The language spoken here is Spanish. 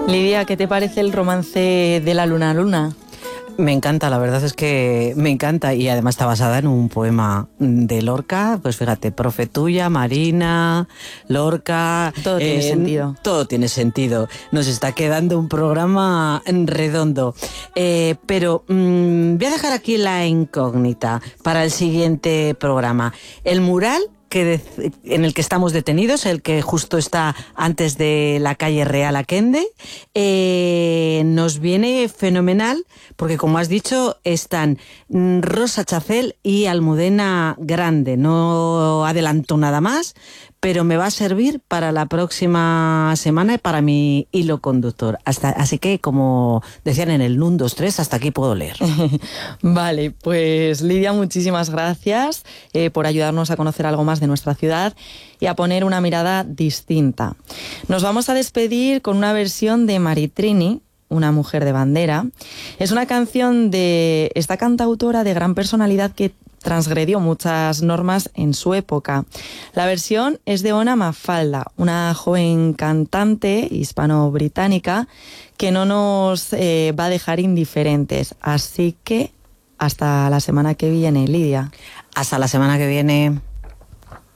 Lidia, ¿qué te parece el romance de la Luna Luna? Me encanta, la verdad es que me encanta, y además está basada en un poema de Lorca. Pues fíjate, profe tuya, Marina, Lorca... Todo tiene sentido. Todo tiene sentido. Nos está quedando un programa redondo. Pero voy a dejar aquí la incógnita para el siguiente programa. El mural en el que estamos detenidos, el que justo está antes de la calle Real Aquende, nos viene fenomenal, porque como has dicho, están Rosa Chacel y Almudena Grande. No adelanto nada más, pero me va a servir para la próxima semana y para mi hilo conductor. Así que, como decían en el 1, 2, 3, hasta aquí puedo leer. Vale, pues Lidia, muchísimas gracias por ayudarnos a conocer algo más de nuestra ciudad y a poner una mirada distinta. Nos vamos a despedir con una versión de Maritrini, Una mujer de bandera. Es una canción de esta cantautora de gran personalidad que transgredió muchas normas en su época. La versión es de Ona Mafalda, una joven cantante hispano-británica que no nos va a dejar indiferentes. Así que hasta la semana que viene, Lidia. Hasta la semana que viene.